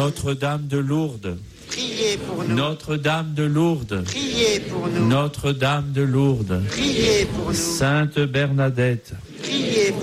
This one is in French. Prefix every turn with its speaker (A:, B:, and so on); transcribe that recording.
A: Notre-Dame de Lourdes,
B: priez pour nous.
A: Notre-Dame de Lourdes,
B: Priez pour nous.
A: Notre-Dame de Lourdes,
B: Priez pour nous.
A: Sainte Bernadette,
B: Priez